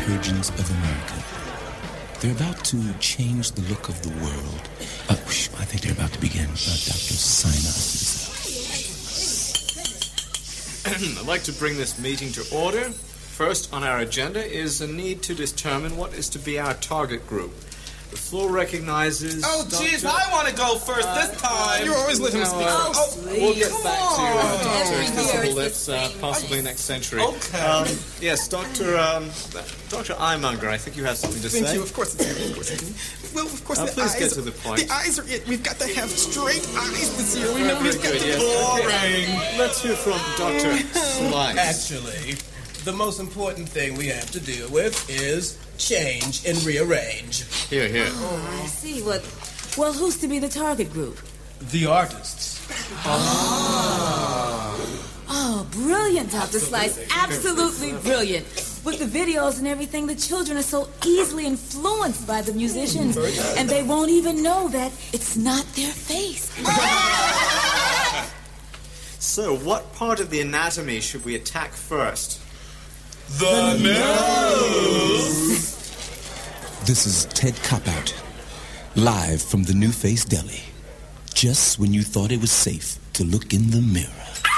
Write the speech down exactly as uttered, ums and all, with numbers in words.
surgeons of America. They're about to change the look of the world. Uh, whoosh, I think they're about to begin. Uh, Doctor, sign us. I'd like to bring this meeting to order. First on our agenda is a need to determine what is to be our target group. The floor recognizes... Oh, jeez, I want to go first uh, this time. You always let him speak. Uh, oh, we'll get come back on. to uh, Doctor Every Invisible year Lips it's the uh, same. possibly next century. Okay. Um, yes, Doctor Um, Doctor Eyemonger, I think you have something to Thank say. you. Of course it's here. Of course it's here. Well, of course Uh, the please eyes. get to the point. The eyes are it. We've got to have straight eyes this year. We Very, never very got good, to yes. Boring. Okay. Let's hear from Doctor Slice. Actually, the most important thing we have to deal with is change and rearrange. Here, here. Oh, I see. What? Well, who's to be the target group? The artists. Oh, brilliant, Doctor Slice. Absolutely brilliant. With the videos and everything, the children are so easily influenced by the musicians, and they won't even know that it's not their face. So, what part of the anatomy should we attack first? The nose. This is Ted Copout, live from the New Face Deli. Just when you thought it was safe to look in the mirror.